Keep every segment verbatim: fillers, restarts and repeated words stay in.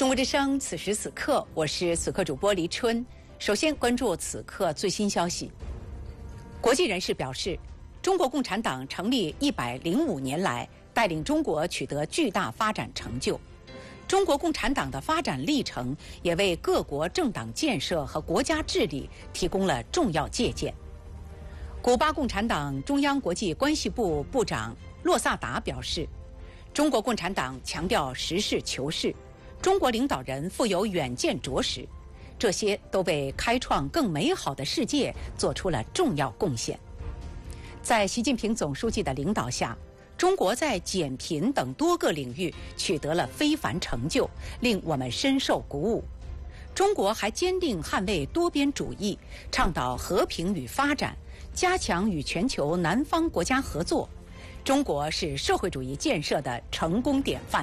中国之声，此时此刻，我是此刻主播黎春。首先关注此刻最新消息。国际人士表示，中国共产党成立一百零五年来，带领中国取得巨大发展成就。中国共产党的发展历程也为各国政党建设和国家治理提供了重要借鉴。古巴共产党中央国际关系部部长洛萨达表示，中国共产党强调实事求是，中国领导人富有远见卓识，这些都为开创更美好的世界做出了重要贡献。在习近平总书记的领导下，中国在减贫等多个领域取得了非凡成就，令我们深受鼓舞。中国还坚定捍卫多边主义，倡导和平与发展，加强与全球南方国家合作。中国是社会主义建设的成功典范。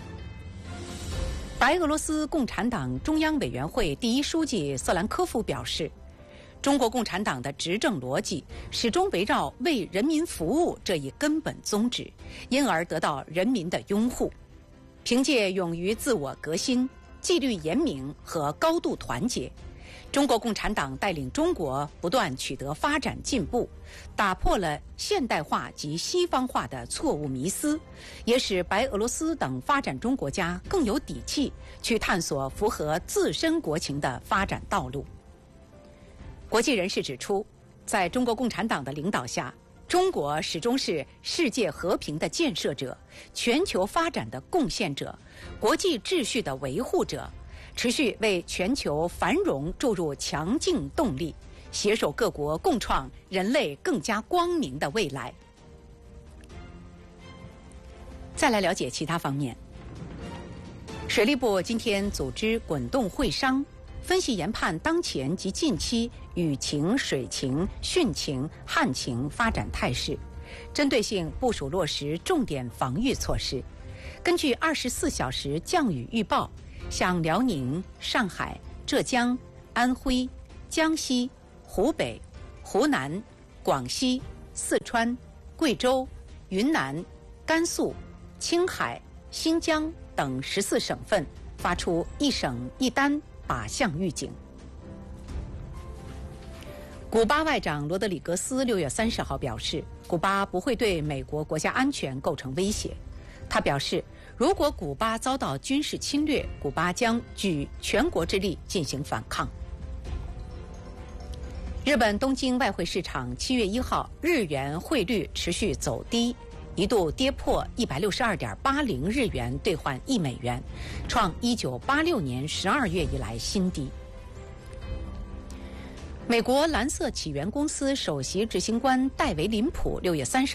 白俄罗斯共产党中央委员会第一书记瑟兰科夫表示，中国共产党的执政逻辑始终围绕为人民服务这一根本宗旨，因而得到人民的拥护。凭借勇于自我革新、纪律严明和高度团结，中国共产党带领中国不断取得发展进步，打破了现代化及西方化的错误迷思，也使白俄罗斯等发展中国家更有底气去探索符合自身国情的发展道路。国际人士指出，在中国共产党的领导下，中国始终是世界和平的建设者、全球发展的贡献者、国际秩序的维护者，持续为全球繁荣注入强劲动力，携手各国共创人类更加光明的未来。再来了解其他方面。水利部今天组织滚动会商，分析研判当前及近期雨情、水情、汛情、旱情发展态势，针对性部署落实重点防御措施。根据二十四小时降雨预报，向辽宁、上海、浙江、安徽、江西、湖北、湖南、广西、四川、贵州、云南、甘肃、青海、新疆等十四省份发出一省一单靶向预警。古巴外长罗德里格斯六月三十号表示，古巴不会对美国国家安全构成威胁。他表示，如果古巴遭到军事侵略，古巴将举全国之力进行反抗。日本东京外汇市场七月一号日元汇率持续走低，一度跌破一百六十二点八零日元兑换一美元，创一九八六年十二月以来新低。美国蓝色起源公司首席执行官戴维林普六月三十